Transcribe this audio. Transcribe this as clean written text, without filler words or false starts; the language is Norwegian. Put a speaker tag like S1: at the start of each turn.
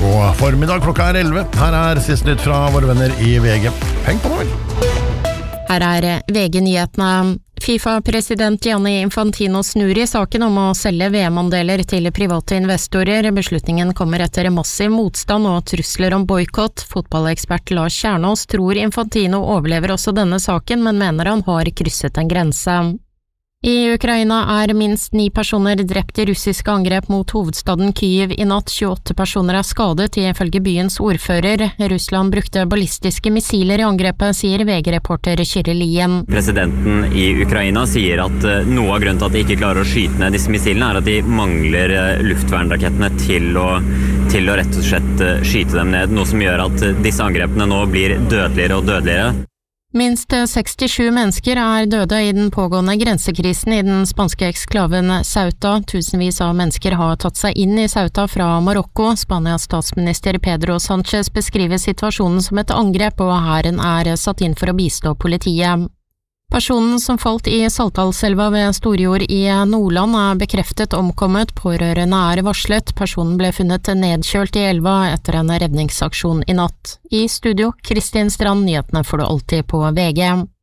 S1: God formiddag, klokka 11. Her siste nytt fra våre venner i VG. Heng på nå vel.
S2: Her VG-nyhetene. FIFA-president Gianni Infantino snur i saken om å selge VM-andeler til private investorer. Beslutningen kommer etter massiv motstand og trusler om boykott. Fotballekspert Lars Kjernås tror Infantino overlever også denne saken, men mener han har krysset en grense. I Ukraina minst 9 personer drept i russiske angrep mot hovedstaden Kyiv i natt. 28 personer skadet, ifølge byens ordfører. Russland brukte ballistiske missiler i angrepet, sier VG-reporter Kyril Lien.
S3: Presidenten i Ukraina sier at noe av grunnen til at de ikke klarer å skyte ned disse missilene at de mangler luftvernrakettene til å rett og slett skyte dem ned, noe som gjør at disse angrepene nå blir dødeligere og dødeligere.
S2: Minst 67 mennesker døde i den pågående grensekrisen i den spanske eksklaven Ceuta. Tusenvis av mennesker har tatt seg inn i Ceuta fra Marokko. Spanias statsminister Pedro Sánchez beskriver situasjonen som et angrep, og hæren satt inn for å bistå politiet. Personen som falt i Saltdalselva ved Storjord i Nordland bekreftet omkommet. Pårørende varslet. Personen ble funnet nedkjølt i elva etter en redningsaksjon i natt. I studio, Kristin Strand, nyhetene får du alltid på VG.